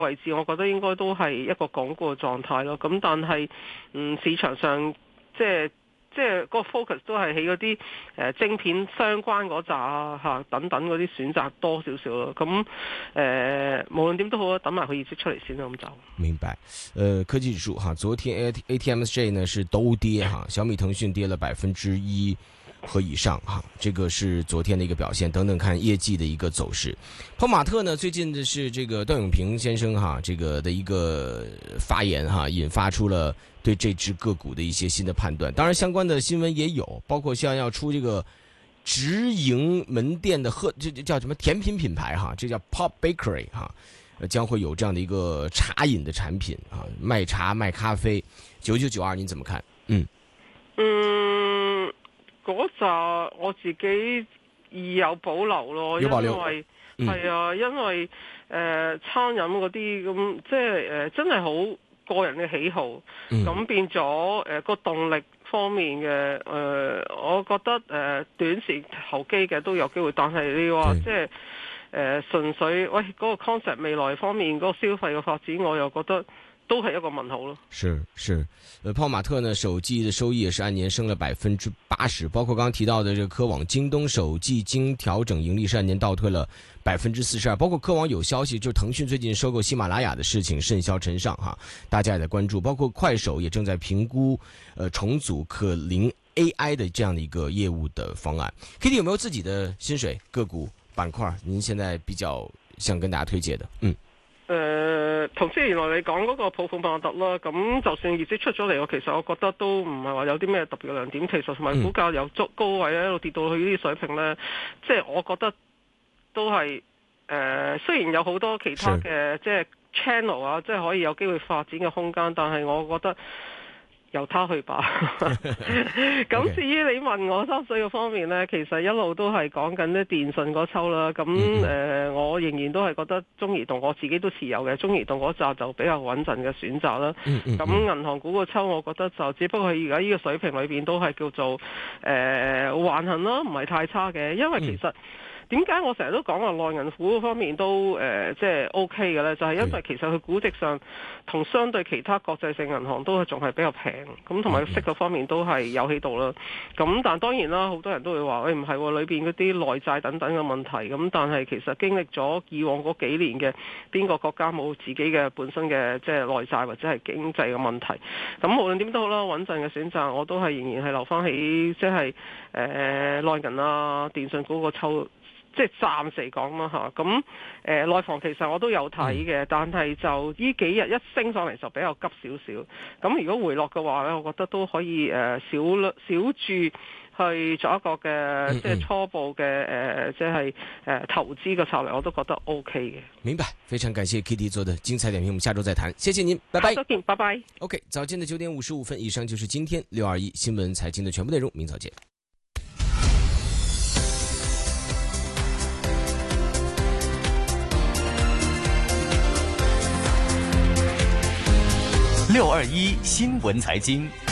位置，我覺得應該都係一個鞏固嘅狀態咯。咁但係市場上即係個 focus 都係喺嗰啲晶片相關嗰扎嚇等等嗰啲選擇多少少咯。咁無論點都好，等埋佢業績出嚟先啦。咁就明白。科技指數哈，昨天 ATMSJ 呢是都跌哈，小米、騰訊跌了1%和以上哈，這個是昨天的一個表現。等等看業績的一個走勢。泡馬特呢，最近的是這個段永平先生哈，這個的一個發言哈，引發出了對這隻個股的一些新的判斷。當然相關的新聞也有，包括像要出這個直營門店的這叫什麼甜品品牌哈，這叫 Pop Bakery 哈，將會有這樣的一個茶飲的產品啊，賣茶賣咖啡，9992您怎麼看？ 嗰扎我自己有保留咯， 有保留， 係啊，因為餐飲嗰啲咁，即係真係好個人嘅喜好，咁變咗個動力方面嘅我覺得短時投機嘅都有機會，但係你話即係純粹嗰個 concept 未來方面嗰個消費嘅發展，我又覺得都係一個問號咯。 是，泡馬特呢首季的收益也是按年升了80%，包括剛剛提到的這個科網、京東首季經調整盈利是按年倒退了42%，包括科網有消息，就是騰訊最近收購喜馬拉雅的事情甚囂塵上哈，大家也在關注，包括快手也正在評估重組可伶 AI 的這樣的一個業務的方案。Kitty 有沒有自己的薪水個股板塊您現在比較想跟大家推介的？ 頭先原來你講嗰個普豐百特啦，咁就算業績出咗嚟，其實我覺得都唔係話有啲咩特別嘅亮點，其實同埋股價由高位一路跌到去呢啲水平呢，即係我覺得都係雖然有好多其他嘅即係 channel 啊，即係可以有機會發展嘅空間，但係我覺得由他去吧。咁至於你問我心水嘅方面呢，其實一路都係講緊啲電信嗰抽啦。咁我仍然都係覺得中移動我自己都持有嘅，中移動嗰扎就比較穩陣嘅選擇啦。咁銀行股個抽，我覺得就只不過係而家呢個水平裏邊都係叫做橫行啦，唔係太差嘅。因為其實點解我成日都講話內銀股方面都即係 OK 嘅呢？就係因為其實佢估值上同相對其他國際性銀行都仲係比較平，咁同埋息嗰方面都係有喺度啦。咁但當然啦，好多人都會話喂，唔係喎，裏邊嗰啲內債等等嘅問題。咁但係其實經歷咗以往嗰幾年嘅邊個國家冇自己嘅本身嘅即係內債或者係經濟嘅問題。咁無論點都好啦，穩陣嘅選擇我都係仍然係留翻起即係內銀啊、電信股個抽。即係暫時講啦嚇，咁內房其實我都有睇嘅，但係就呢幾日一升上嚟就比較急少少。咁如果回落嘅話咧，我覺得都可以小注去做一個嘅即係初步嘅即係投資嘅策略，我都覺得 OK 嘅。 明白，非常感謝 Kitty 做的精彩點評，我們下周再談，謝謝您，拜拜。 再見，拜拜。 OK，早間的9點55分，以上就是今天621新聞財經的全部內容，明早見。 621新聞財經。